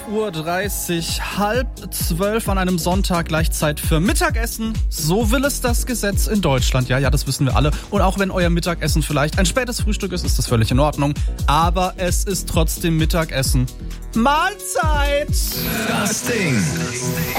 11:30 Uhr, 11:30 an einem Sonntag, gleich Zeit für Mittagessen. So will es das Gesetz in Deutschland. Ja, das wissen wir alle. Und auch wenn euer Mittagessen vielleicht ein spätes Frühstück ist, ist das völlig in Ordnung. Aber es ist trotzdem Mittagessen. Mahlzeit! Das Ding.